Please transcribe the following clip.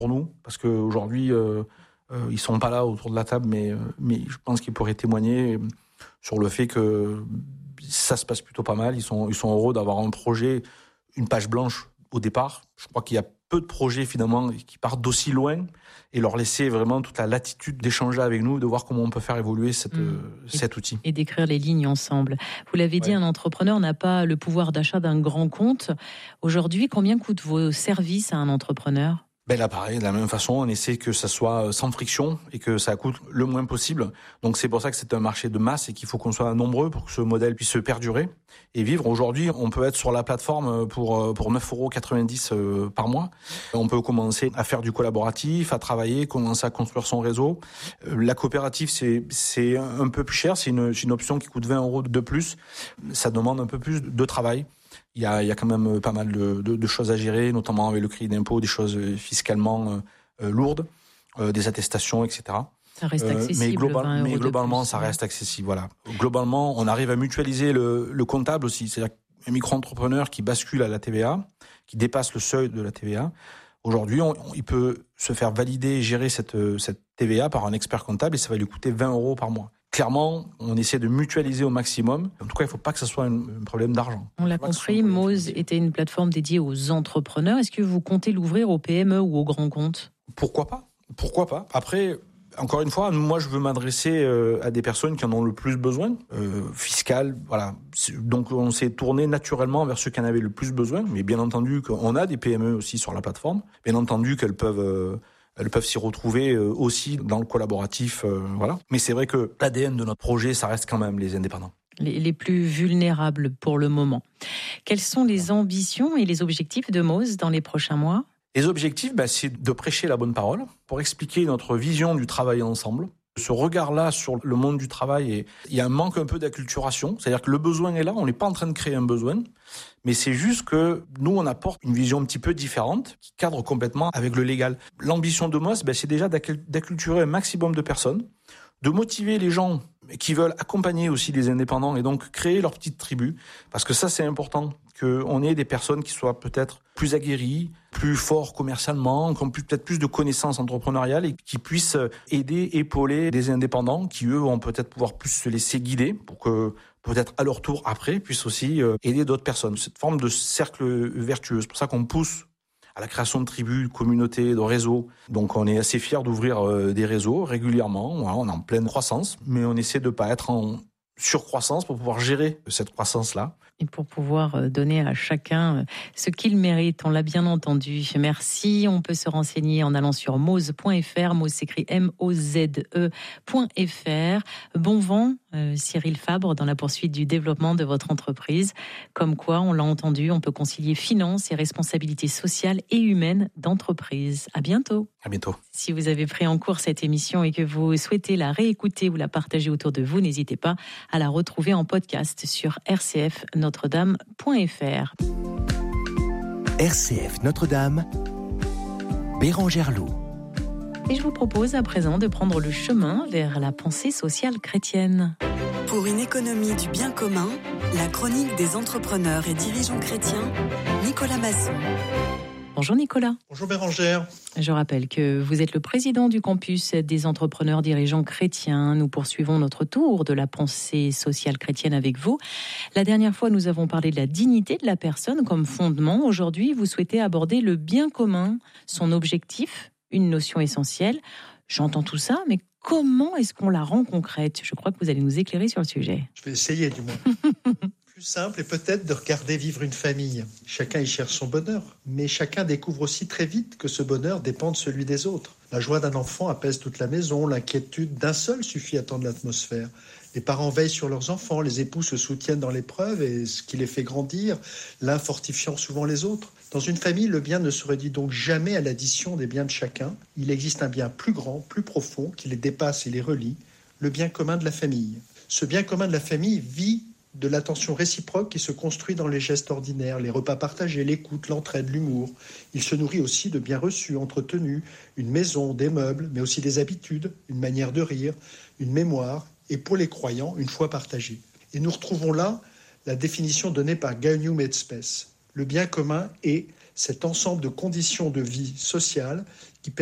pour nous, parce qu'aujourd'hui, ils sont pas là autour de la table, mais je pense qu'ils pourraient témoigner sur le fait que ça se passe plutôt pas mal. Ils sont heureux d'avoir un projet, une page blanche au départ. Je crois qu'il y a peu de projets finalement qui partent d'aussi loin et leur laisser vraiment toute la latitude d'échanger avec nous, de voir comment on peut faire évoluer cet outil. Et d'écrire les lignes ensemble. Vous l'avez dit, un entrepreneur n'a pas le pouvoir d'achat d'un grand compte. Aujourd'hui, combien coûtent vos services à un entrepreneur ? Là, pareil, de la même façon, on essaie que ça soit sans friction et que ça coûte le moins possible. Donc, c'est pour ça que c'est un marché de masse et qu'il faut qu'on soit nombreux pour que ce modèle puisse se perdurer et vivre. Aujourd'hui, on peut être sur la plateforme pour 9,90 € par mois. On peut commencer à faire du collaboratif, à travailler, commencer à construire son réseau. La coopérative, c'est un peu plus cher. C'est une option qui coûte 20 € de plus. Ça demande un peu plus de travail. Il y a quand même pas mal de choses à gérer, notamment avec le crédit d'impôt, des choses fiscalement lourdes, des attestations, etc. Ça reste accessible. Mais globalement, ça reste accessible. Voilà. Globalement, on arrive à mutualiser le comptable aussi. C'est-à-dire qu'un micro-entrepreneur qui bascule à la TVA, qui dépasse le seuil de la TVA, aujourd'hui, il peut se faire valider et gérer cette TVA par un expert comptable et ça va lui coûter 20 € par mois. Clairement, on essaie de mutualiser au maximum. En tout cas, il ne faut pas que ce soit un problème d'argent. On l'a compris, Moz était une plateforme dédiée aux entrepreneurs. Est-ce que vous comptez l'ouvrir aux PME ou aux grands comptes ? Pourquoi pas ? Après, encore une fois, moi, je veux m'adresser à des personnes qui en ont le plus besoin, fiscales, voilà. Donc, on s'est tourné naturellement vers ceux qui en avaient le plus besoin. Mais bien entendu, qu'on a des PME aussi sur la plateforme. Bien entendu qu'elles peuvent s'y retrouver aussi dans le collaboratif, voilà. Mais c'est vrai que l'ADN de notre projet, ça reste quand même les indépendants. Les plus vulnérables pour le moment. Quelles sont les ambitions et les objectifs de Moz dans les prochains mois ? Les objectifs, c'est de prêcher la bonne parole pour expliquer notre vision du travail ensemble. Ce regard-là sur le monde du travail, et il y a un manque un peu d'acculturation, c'est-à-dire que le besoin est là, on n'est pas en train de créer un besoin, mais c'est juste que nous, on apporte une vision un petit peu différente, qui cadre complètement avec le légal. L'ambition de Moz, c'est déjà d'acculturer un maximum de personnes, de motiver les gens qui veulent accompagner aussi les indépendants et donc créer leur petite tribu, parce que ça, c'est important, qu'on ait des personnes qui soient peut-être plus aguerries, plus forts commercialement, qui ont peut-être plus de connaissances entrepreneuriales et qui puissent aider, épauler des indépendants qui, eux, vont peut-être pouvoir plus se laisser guider pour que, peut-être à leur tour, après, puissent aussi aider d'autres personnes. Cette forme de cercle vertueux. C'est pour ça qu'on pousse à la création de tribus, de communautés, de réseaux. Donc on est assez fiers d'ouvrir des réseaux régulièrement. Voilà, on est en pleine croissance, mais on essaie de ne pas être en surcroissance pour pouvoir gérer cette croissance-là. Et pour pouvoir donner à chacun ce qu'il mérite, on l'a bien entendu. Merci, on peut se renseigner en allant sur moz.fr, Moz s'écrit MOZE.fr. Bon vent, Cyril Fabre, dans la poursuite du développement de votre entreprise. Comme quoi, on l'a entendu, on peut concilier finance et responsabilité sociale et humaine d'entreprise. À bientôt. À bientôt. Si vous avez pris en cours cette émission et que vous souhaitez la réécouter ou la partager autour de vous, n'hésitez pas à la retrouver en podcast sur rcfnotredame.fr. RCF Notre-Dame, Bérangère Loup. Et je vous propose à présent de prendre le chemin vers la pensée sociale chrétienne. Pour une économie du bien commun, la chronique des entrepreneurs et dirigeants chrétiens, Nicolas Masson. Bonjour Nicolas. Bonjour Bérangère. Je rappelle que vous êtes le président du campus des entrepreneurs dirigeants chrétiens. Nous poursuivons notre tour de la pensée sociale chrétienne avec vous. La dernière fois, nous avons parlé de la dignité de la personne comme fondement. Aujourd'hui, vous souhaitez aborder le bien commun, son objectif, une notion essentielle. J'entends tout ça, mais comment est-ce qu'on la rend concrète ? Je crois que vous allez nous éclairer sur le sujet. Je vais essayer du moins. Plus simple est peut-être de regarder vivre une famille. Chacun y cherche son bonheur, mais chacun découvre aussi très vite que ce bonheur dépend de celui des autres. La joie d'un enfant apaise toute la maison, l'inquiétude d'un seul suffit à tendre l'atmosphère. Les parents veillent sur leurs enfants, les époux se soutiennent dans l'épreuve et ce qui les fait grandir, l'un fortifiant souvent les autres. Dans une famille, le bien ne se réduit donc jamais à l'addition des biens de chacun. Il existe un bien plus grand, plus profond, qui les dépasse et les relie, le bien commun de la famille. Ce bien commun de la famille vit de l'attention réciproque qui se construit dans les gestes ordinaires, les repas partagés, l'écoute, l'entraide, l'humour. Il se nourrit aussi de biens reçus, entretenus, une maison, des meubles, mais aussi des habitudes, une manière de rire, une mémoire, et pour les croyants, une foi partagée. Et nous retrouvons là la définition donnée par Guy Newman Spes. Le bien commun est cet ensemble de conditions de vie sociale qui